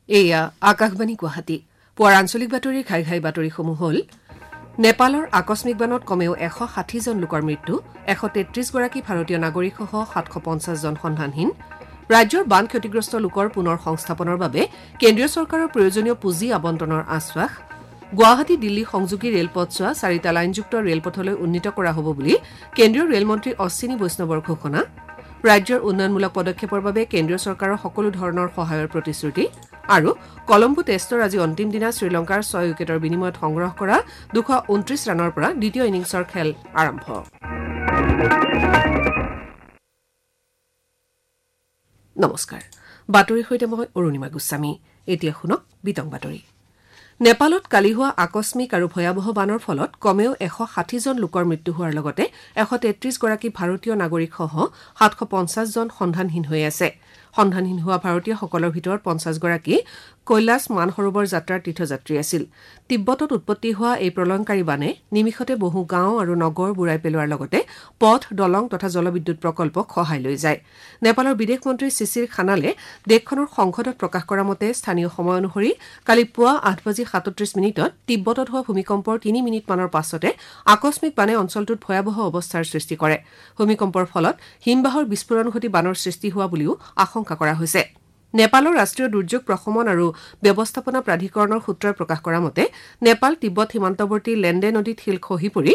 এয়া আকাশবাণী গুৱাহাটী পুৱাৰ আঞ্চলিক বাতৰিৰ ঘাই ঘাই বাতৰিসমূহ হ'ল নেপালৰ আকস্মিক বানত কমেও 160 জন লোকৰ মৃত্যু 133 গৰাকী ভাৰতীয় নাগৰিকসহ 750 জন সন্ধানহীন ৰাজ্যৰ বান ক্ষতিগ্ৰস্ত লোকৰ পুনৰ সংস্থাপনৰ বাবে কেন্দ্ৰীয় চৰকাৰৰ প্ৰয়োজনীয় পুঁজি আবণ্টনৰ আশ্বাস গুৱাহাটী দিল্লী সংযোগী ৰেলপথছোৱা 4টা লাইনযুক্ত ৰেলপথলৈ উন্নীত কৰা হ'ব বুলি কেন্দ্ৰীয় ৰেলমন্ত্ৰী অশ্বিনী বৈষ্ণৱৰ ঘোষণা ৰাজ্যৰ উন্নয়নমূলক পদক্ষেপৰ বাবে কেন্দ্ৰীয় চৰকাৰৰ সকলো ধৰণৰ সহায়ৰ প্ৰতিশ্ৰুতি আৰু কলম্বো টেষ্টৰ আজি অন্তিম দিনা শ্ৰীলংকাৰ 6 উইকেটৰ বিনিময়ত সংগ্ৰহ কৰা 229 ৰানৰ পৰা দ্বিতীয় ইনিংছৰ খেল আৰম্ভ নমস্কাৰ বাতৰিৰ সৈতে মই অৰুণিমা গোস্বামী এতিয়া শুনক বিতং বাতৰি নেপালত কালি হোৱা আকস্মিক আৰু ভয়াৱহ বানৰ ফলত কমেও 160 জন লোকৰ মৃত্যু হোৱাৰ লগতে 133 গৰাকী ভাৰতীয় নাগৰিকসহ 750 জন সন্ধানহীন হৈ আছে সন্ধানহীন হোৱা ভাৰতীয়সকলৰ ভিতৰত 50 গৰাকী কৈলাশ মানসৰোবৰ যাত্ৰাৰ তীৰ্থযাত্ৰী আছিল তিব্বতত উৎপত্তি হোৱা এই প্ৰলয়ংকাৰী বানে নিমিষতে বহু গাঁও আৰু নগৰ বুৰাই পেলোৱাৰ লগতে পথ দলং তথা জলবিদ্যুৎ প্ৰকল্পক খহাই লৈ যায় নেপালৰ বিদেশ মন্ত্ৰী শিশিৰ খানালে দেশখনৰ সংসদত প্ৰকাশ কৰা মতে স্থানীয় সময় অনুসৰি কালি পুৱা 8:37 তিব্বতত হোৱা ভূমিকম্পৰ 3 মিনিট মানৰ পাছতে আকস্মিক বানে অঞ্চলটোত ভয়াৱহ অৱস্থাৰ সৃষ্টি কৰে ভূমিকম্পৰ ফলত হিমবাহৰ বিস্ফোৰণ ঘটি বানৰ সৃষ্টি হোৱা বুলিও আশংকা কৰা হৈছে নেপালৰ ৰাষ্ট্ৰীয় দুৰ্যোগ প্ৰশমন আৰু ব্যৱস্থাপনা প্ৰাধিকৰণৰ সূত্ৰই প্ৰকাশ কৰা মতে নেপাল তিব্বত সীমান্তৱৰ্তী লেণ্ডে নদীত শিল খহি পৰি